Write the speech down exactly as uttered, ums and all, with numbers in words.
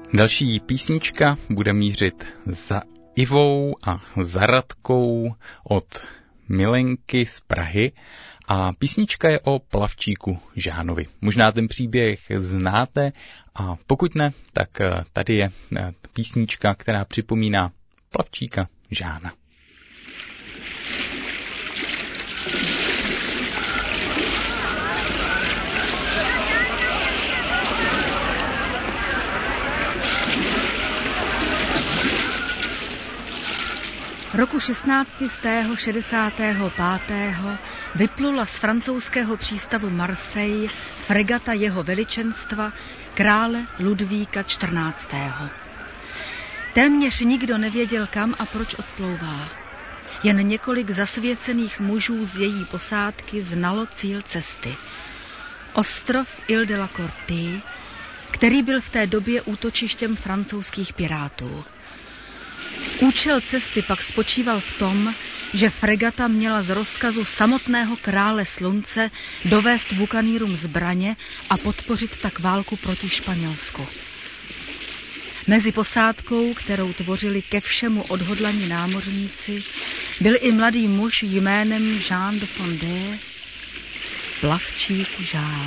Další písnička bude mířit za Ivou a za Radkou od Milenky z Prahy a písnička je o plavčíku Žánovi. Možná ten příběh znáte a pokud ne, tak tady je písnička, která připomíná plavčíka Žána. Roku šestnáct set šedesát pět vyplula z francouzského přístavu Marseille fregata jeho veličenstva krále Ludvíka čtrnáctého. Téměř nikdo nevěděl, kam a proč odplouvá. Jen několik zasvěcených mužů z její posádky znalo cíl cesty. Ostrov Ile de la Courtille, který byl v té době útočištěm francouzských pirátů. Účel cesty pak spočíval v tom, že fregata měla z rozkazu samotného krále slunce dovést bukanýrům zbraně a podpořit tak válku proti Španělsku. Mezi posádkou, kterou tvořili ke všemu odhodlaní námořníci, byl i mladý muž jménem Jean de Fondé, plavčík Žán.